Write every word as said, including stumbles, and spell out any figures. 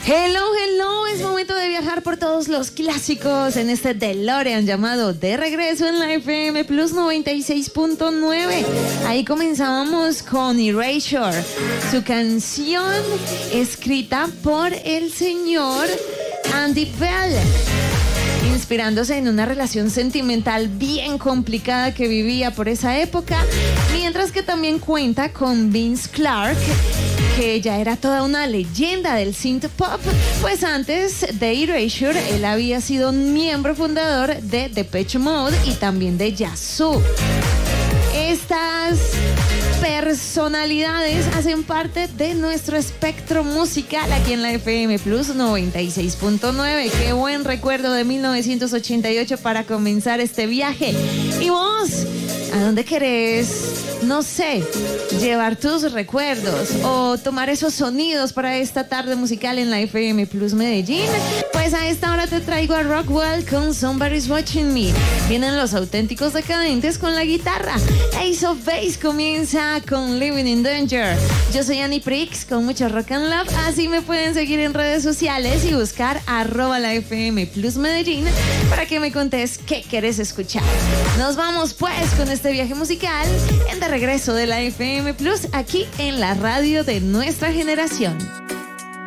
Hello, hello, es momento de viajar por todos los clásicos en este DeLorean llamado De Regreso en la F M Plus noventa y seis punto nueve. Ahí comenzábamos con Erasure, su canción escrita por el señor Andy Bell, inspirándose en una relación sentimental bien complicada que vivía por esa época, mientras que también cuenta con Vince Clarke, que ya era toda una leyenda del synth pop, pues antes de Erasure él había sido un miembro fundador de Depeche Mode y también de Yazoo. Estas personalidades hacen parte de nuestro espectro musical aquí en la F M Plus noventa y seis punto nueve. Qué buen recuerdo de mil novecientos ochenta y ocho para comenzar este viaje. ¿Y vos? ¿A dónde querés? No sé, llevar tus recuerdos o tomar esos sonidos para esta tarde musical en la F M Plus Medellín. Pues a esta hora te traigo a Rockwell con Somebody's Watching Me. Vienen los auténticos decadentes con la guitarra. Ace of Base comienza con Living in Danger. Yo soy Annie Prix con mucho rock and love. Así me pueden seguir en redes sociales y buscar arroba la F M Plus Medellín para que me contes qué querés escuchar. Nos vamos pues con este viaje musical en De Regreso de la F M Plus aquí en la radio de nuestra generación.